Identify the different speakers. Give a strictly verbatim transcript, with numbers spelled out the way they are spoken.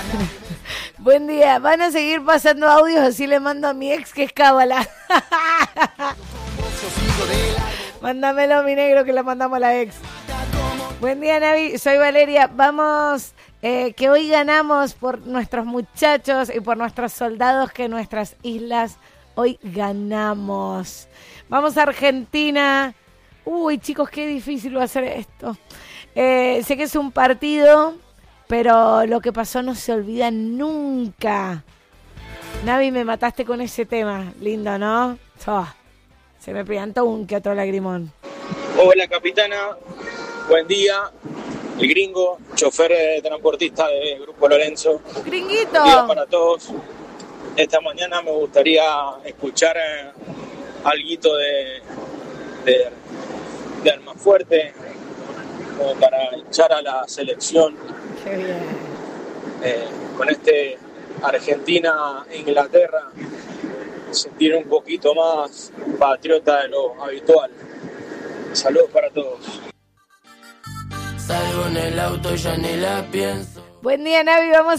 Speaker 1: Buen día. Van a seguir pasando audios, así le mando a mi ex que es cábala. Mándamelo, mi negro, que le mandamos a la ex. Buen día, Navi. Soy Valeria. Vamos, eh, que hoy ganamos por nuestros muchachos y por nuestros soldados que en nuestras islas hoy ganamos. Vamos a Argentina. Uy, chicos, qué difícil va a ser esto. Eh, sé que es un partido, pero lo que pasó no se olvida nunca. Navi, me mataste con ese tema. Lindo, ¿no? Oh, se me piantó un que otro lagrimón.
Speaker 2: Hola, capitana. Buen día. El gringo, chofer de transportista de Grupo Lorenzo.
Speaker 1: Gringuito.
Speaker 2: Buen día para todos. Esta mañana me gustaría escuchar eh, alguito de, de, de Almafuerte, como para echar a la selección.
Speaker 1: Qué bien.
Speaker 2: Eh, con este Argentina-Inglaterra, sentir un poquito más patriota de lo habitual. Saludos para todos.
Speaker 3: Salgo en el auto, ya ni la pienso.
Speaker 1: Buen día, Navi. Vamos